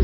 and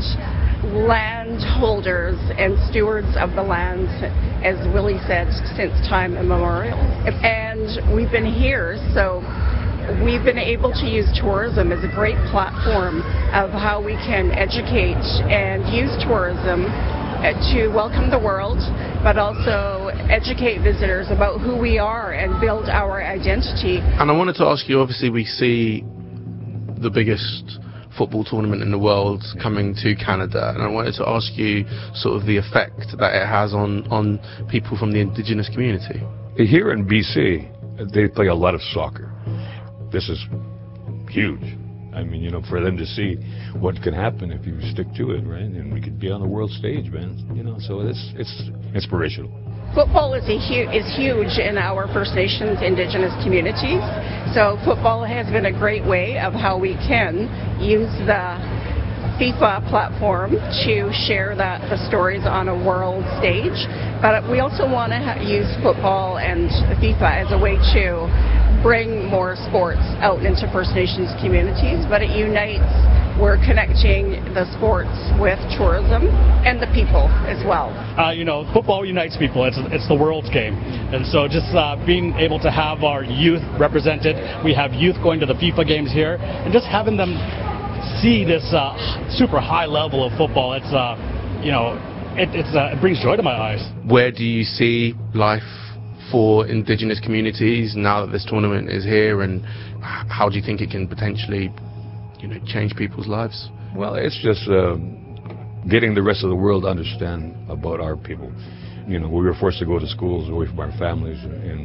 landholders and stewards of the lands, as Willie said, since time immemorial. And we've been here, so we've been able to use tourism as a great platform of how we can educate and use tourism to welcome the world, but also educate visitors about who we are and build our identity. And I wanted to ask you, obviously we see the biggest football tournament in the world coming to Canada, and I wanted to ask you sort of the effect that it has on people from the Indigenous community. Here in BC, they play a lot of soccer. This is huge. I mean, you know, for them to see what can happen if you stick to it, right? And we could be on the world stage, man. You know, so it's inspirational. Football is huge in our First Nations Indigenous communities. So football has been a great way of how we can use the FIFA platform to share the stories on a world stage. But we also want to use football and FIFA as a way to bring more sports out into First Nations communities. But it unites. We're connecting the sports with tourism and the people as well. You know, football unites people. It's the world's game. And so just being able to have our youth represented, we have youth going to the FIFA games here, and just having them see this super high level of football, it's, you know, it brings joy to my eyes. Where do you see life for Indigenous communities now that this tournament is here, and how do you think it can potentially, you know, change people's lives? Well, it's just getting the rest of the world to understand about our people. You know, we were forced to go to schools away from our families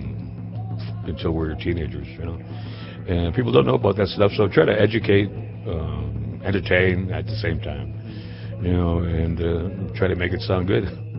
until we were teenagers, you know. And people don't know about that stuff, so try to educate, entertain at the same time, you know, and try to make it sound good.